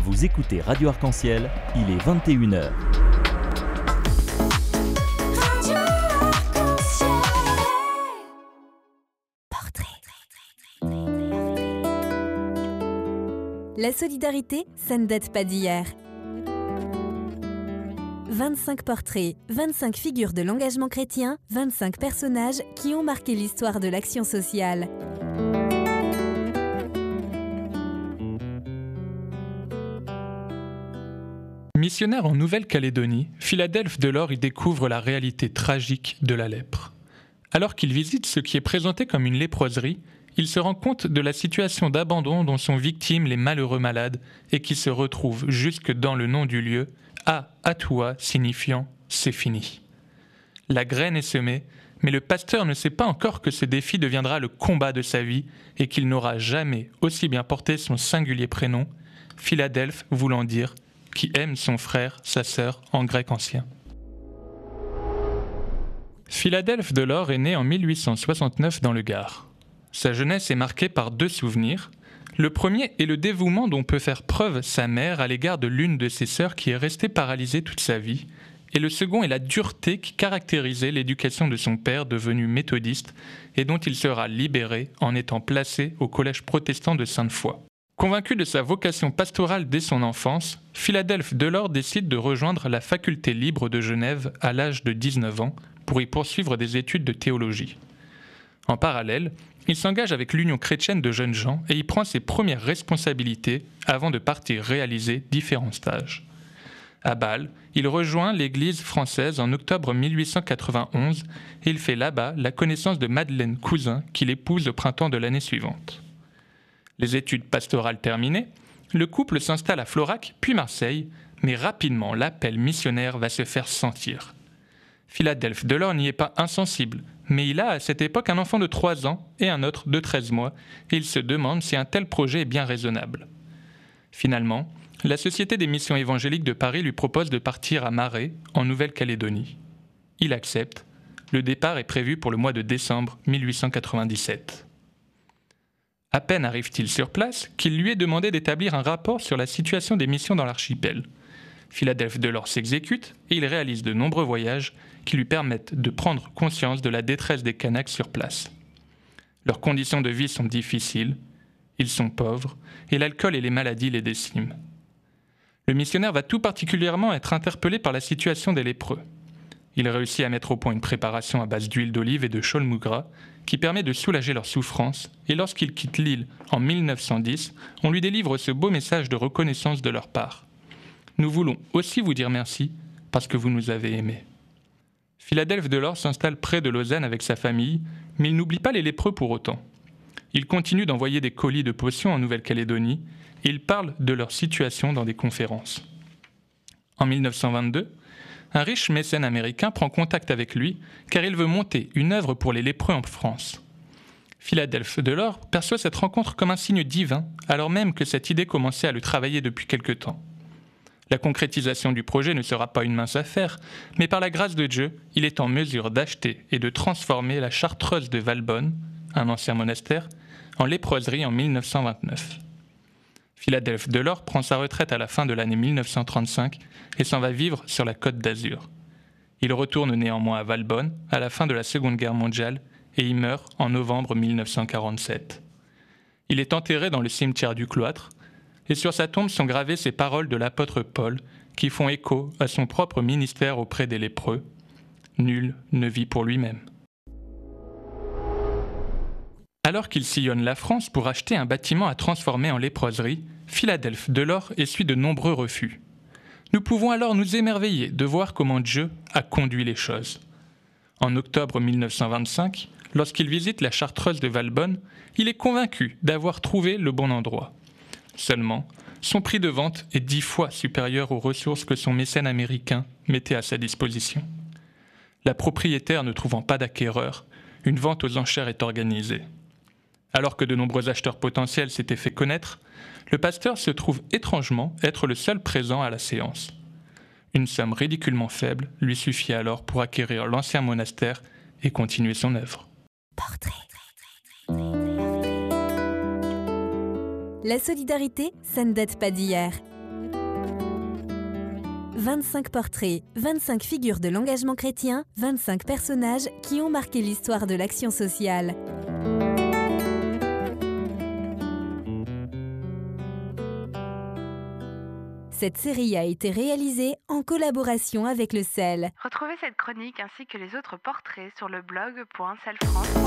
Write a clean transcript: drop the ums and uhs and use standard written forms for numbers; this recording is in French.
Vous écoutez Radio Arc-en-Ciel, il est 21h. La solidarité, ça ne date pas d'hier. 25 portraits, 25 figures de l'engagement chrétien, 25 personnages qui ont marqué l'histoire de l'action sociale. Missionnaire en Nouvelle-Calédonie, Philadelphe Delors y découvre la réalité tragique de la lèpre. Alors qu'il visite ce qui est présenté comme une léproserie, il se rend compte de la situation d'abandon dont sont victimes les malheureux malades et qui se retrouvent jusque dans le nom du lieu, à Atua, signifiant « c'est fini ». La graine est semée, mais le pasteur ne sait pas encore que ce défi deviendra le combat de sa vie et qu'il n'aura jamais aussi bien porté son singulier prénom, Philadelphe voulant dire « qui aime son frère, sa sœur » en grec ancien. Philadelphe Delors est né en 1869 dans le Gard. Sa jeunesse est marquée par deux souvenirs. Le premier est le dévouement dont peut faire preuve sa mère à l'égard de l'une de ses sœurs qui est restée paralysée toute sa vie. Et le second est la dureté qui caractérisait l'éducation de son père devenu méthodiste et dont il sera libéré en étant placé au collège protestant de Sainte-Foy. Convaincu de sa vocation pastorale dès son enfance, Philadelphe Delors décide de rejoindre la faculté libre de Genève à l'âge de 19 ans pour y poursuivre des études de théologie. En parallèle, il s'engage avec l'Union chrétienne de jeunes gens et y prend ses premières responsabilités avant de partir réaliser différents stages. À Bâle, il rejoint l'Église française en octobre 1891 et il fait là-bas la connaissance de Madeleine Cousin qu'il épouse au printemps de l'année suivante. Les études pastorales terminées, le couple s'installe à Florac puis Marseille, mais rapidement l'appel missionnaire va se faire sentir. Philadelphe Delors n'y est pas insensible, mais il a à cette époque un enfant de 3 ans et un autre de 13 mois, et il se demande si un tel projet est bien raisonnable. Finalement, la Société des missions évangéliques de Paris lui propose de partir à Marais, en Nouvelle-Calédonie. Il accepte. Le départ est prévu pour le mois de décembre 1897. À peine arrive-t-il sur place qu'il lui est demandé d'établir un rapport sur la situation des missions dans l'archipel. Philadelphe Delors s'exécute et il réalise de nombreux voyages qui lui permettent de prendre conscience de la détresse des Kanaks sur place. Leurs conditions de vie sont difficiles, ils sont pauvres et l'alcool et les maladies les déciment. Le missionnaire va tout particulièrement être interpellé par la situation des lépreux. Il réussit à mettre au point une préparation à base d'huile d'olive et de chaulmou gras qui permet de soulager leurs souffrances et lorsqu'il quitte l'île en 1910, on lui délivre ce beau message de reconnaissance de leur part. Nous voulons aussi vous dire merci parce que vous nous avez aimés. Philadelphe Delors s'installe près de Lausanne avec sa famille, mais il n'oublie pas les lépreux pour autant. Il continue d'envoyer des colis de potions en Nouvelle-Calédonie et il parle de leur situation dans des conférences. En 1922, un riche mécène américain prend contact avec lui car il veut monter une œuvre pour les lépreux en France. Philadelphe Delors perçoit cette rencontre comme un signe divin alors même que cette idée commençait à le travailler depuis quelque temps. La concrétisation du projet ne sera pas une mince affaire, mais par la grâce de Dieu, il est en mesure d'acheter et de transformer la chartreuse de Valbonne, un ancien monastère, en léproserie en 1929. Philadelphe Delors prend sa retraite à la fin de l'année 1935 et s'en va vivre sur la Côte d'Azur. Il retourne néanmoins à Valbonne à la fin de la Seconde Guerre mondiale et y meurt en novembre 1947. Il est enterré dans le cimetière du cloître, et sur sa tombe sont gravées ces paroles de l'apôtre Paul qui font écho à son propre ministère auprès des lépreux. Nul ne vit pour lui-même. Alors qu'il sillonne la France pour acheter un bâtiment à transformer en léproserie, Philadelphe Delors essuie de nombreux refus. Nous pouvons alors nous émerveiller de voir comment Dieu a conduit les choses. En octobre 1925, lorsqu'il visite la chartreuse de Valbonne, il est convaincu d'avoir trouvé le bon endroit. Seulement, son prix de vente est 10 fois supérieur aux ressources que son mécène américain mettait à sa disposition. La propriétaire ne trouvant pas d'acquéreur, une vente aux enchères est organisée. Alors que de nombreux acheteurs potentiels s'étaient fait connaître, le pasteur se trouve étrangement être le seul présent à la séance. Une somme ridiculement faible lui suffit alors pour acquérir l'ancien monastère et continuer son œuvre. Portrait. La solidarité, ça ne date pas d'hier. 25 portraits, 25 figures de l'engagement chrétien, 25 personnages qui ont marqué l'histoire de l'action sociale. Cette série a été réalisée en collaboration avec le CEL. Retrouvez cette chronique ainsi que les autres portraits sur le blog.celfrance.fr.